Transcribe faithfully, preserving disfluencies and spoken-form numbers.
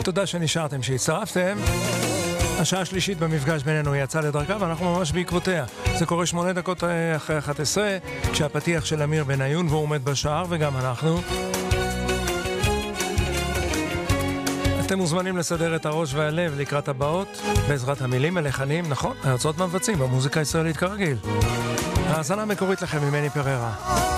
תודה שנשארתם, שהצטרפתם. השעה השלישית במפגש בינינו יצאה לדרכה ואנחנו ממש בעקבותיה. זה קורה שמונה דקות אחרי אחת עשרה, כשהפתיח של אמיר בניון והוא עומד בשער, וגם אנחנו. אתם מוזמנים לסדר את הראש והלב לקראת הבאות בעזרת המילים, הלחנים, נכון, היוצרות מבצעים במוזיקה הישראלית כרגיל. האזנה מקורית לכם ממני פררה.